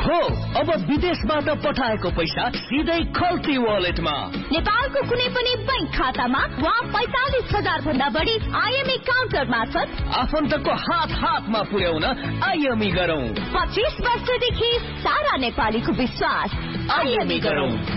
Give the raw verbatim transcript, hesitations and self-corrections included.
हो, अब विदेशबाट पठाएको पैसा सिधै खल्ती वालेटमा। नेपालको कुनै पनि बैंक खातामा वा पैंतालिस हजार भन्दा बढी आइएमई काउन्टर मार्फत आफन्तको हात हातमा पुर्याउन आइएमई गरौँ। पच्चीस वर्षदेखि सारा नेपालीको विश्वास। आइएमई गरौँ।